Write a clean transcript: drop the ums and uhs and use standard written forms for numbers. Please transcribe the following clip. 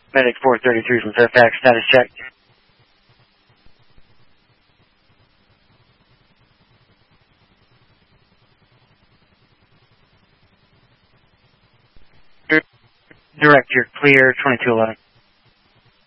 Medic 433 from Fairfax, status check. Direct, you're clear, 2211.